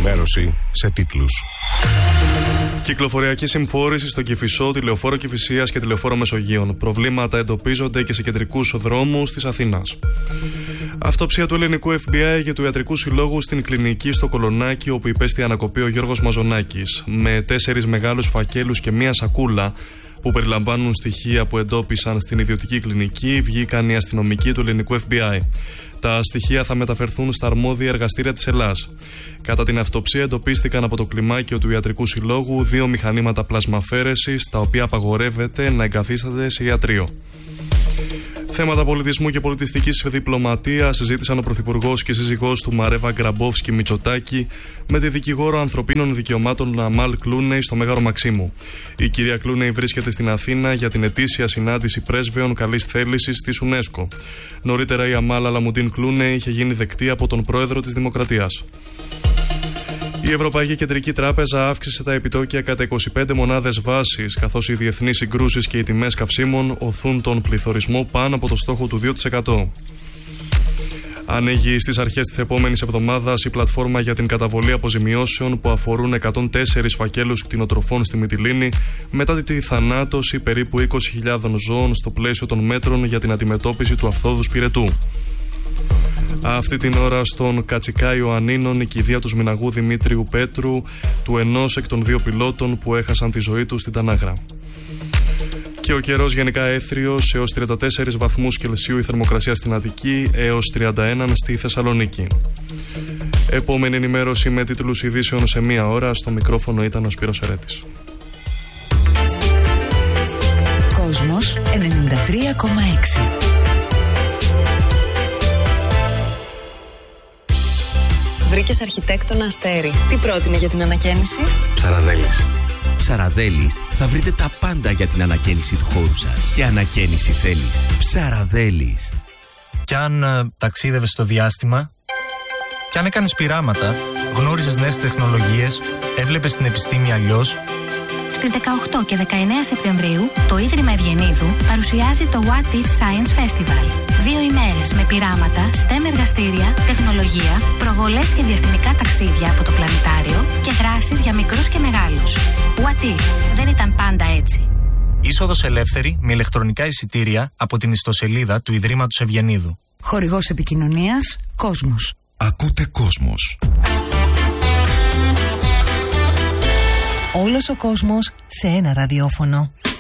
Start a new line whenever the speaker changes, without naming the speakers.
Ενημέρωση σε τίτλους.
Κυκλοφοριακή συμφόρηση στο Κηφισό, τη Λεωφόρο Κηφισίας και τη Λεωφόρο Μεσογείων. Προβλήματα εντοπίζονται και σε κεντρικούς δρόμους της Αθήνας. Αυτοψία του ελληνικού FBI και του Ιατρικού Συλλόγου στην κλινική στο Κολονάκι, όπου υπέστη ανακοπή ο Γιώργος Μαζονάκης. Με 4 μεγάλους φακέλους και μία σακούλα που περιλαμβάνουν στοιχεία που εντόπισαν στην ιδιωτική κλινική, βγήκαν οι αστυνομικοί του ελληνικού FBI. Τα στοιχεία θα μεταφερθούν στα αρμόδια εργαστήρια της Ελλάς. Κατά την αυτοψία εντοπίστηκαν από το κλιμάκιο του Ιατρικού Συλλόγου 2 μηχανήματα πλασμαφέρεσης, τα οποία απαγορεύεται να εγκαθίσταται σε ιατρείο. Θέματα πολιτισμού και πολιτιστικής διπλωματίας συζήτησαν ο Πρωθυπουργός και σύζυγός του Μαρέβα Γκραμπόφσκι Μητσοτάκη με τη δικηγόρο ανθρωπίνων δικαιωμάτων Αμάλ Κλούνεϊ στο Μέγαρο Μαξίμου. Η κυρία Κλούνεϊ βρίσκεται στην Αθήνα για την ετήσια συνάντηση πρέσβεων καλής θέλησης της UNESCO. Νωρίτερα η Αμάλ Αλαμουντίν Κλούνεϊ είχε γίνει δεκτή από τον πρόεδρο της Δημοκρατίας. Η Ευρωπαϊκή Κεντρική Τράπεζα αύξησε τα επιτόκια κατά 25 μονάδες βάσης, καθώς οι διεθνείς συγκρούσεις και οι τιμές καυσίμων οθούν τον πληθωρισμό πάνω από το στόχο του 2%. Ανοίγει στις αρχές της επόμενης εβδομάδας η πλατφόρμα για την καταβολή αποζημιώσεων που αφορούν 104 φακέλους κτηνοτροφών στη Μυτιλήνη μετά τη θανάτωση περίπου 20.000 ζώων στο πλαίσιο των μέτρων για την αντιμετώπιση του αφθόδους πυρετού. Αυτή την ώρα στον Κατσικάι Ιωαννίνων η κηδεία του Σμηναγού Δημήτριου Πέτρου, του ενός εκ των 2 πιλότων που έχασαν τη ζωή του στην Τανάγρα. Και ο καιρός γενικά έθριος, έως 34 βαθμούς Κελσίου η θερμοκρασία στην Αττική, έως 31 στη Θεσσαλονίκη. Επόμενη ενημέρωση με τίτλους ειδήσεων σε 1 ώρα. Στο μικρόφωνο ήταν ο Σπύρος Ερέτης.
Κόσμος 93,6.
Βρήκες αρχιτέκτονα Αστέρι. Τι πρότεινε για την ανακαίνιση?
Ψαραδέλης. Ψαραδέλης θα βρείτε τα πάντα για την ανακαίνιση του χώρου σας. Και ανακαίνιση θέλεις. Ψαραδέλης.
Κι αν ταξίδευες στο διάστημα, κι αν έκανες πειράματα, γνώριζες νέες τεχνολογίες, έβλεπες την επιστήμη αλλιώς.
Στις 18 και 19 Σεπτεμβρίου, το Ίδρυμα Ευγενίδου παρουσιάζει το What If Science Festival. 2 ημέρες με πειράματα, STEM εργαστήρια, τεχνολογία, προβολές και διαστημικά ταξίδια από το πλανητάριο και δράσεις για μικρούς και μεγάλους. What If, δεν ήταν πάντα έτσι.
Είσοδος ελεύθερη με ηλεκτρονικά εισιτήρια από την ιστοσελίδα του Ιδρύματος Ευγενίδου.
Χορηγός επικοινωνίας, Κόσμος.
Ακούτε Κόσμος.
Όλος ο κόσμος σε ένα ραδιόφωνο.